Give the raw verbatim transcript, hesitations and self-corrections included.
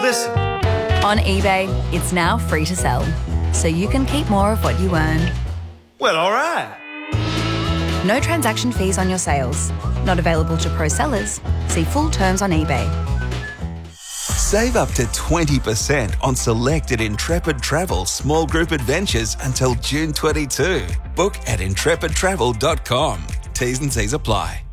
Listen. On eBay, it's now free to sell, so you can keep more of what you earn. Well, all right. No transaction fees on your sales. Not available to pro sellers. See full terms on eBay. Save up to twenty percent on selected Intrepid Travel small group adventures until June twenty-second. Book at intrepid travel dot com. T's and C's apply.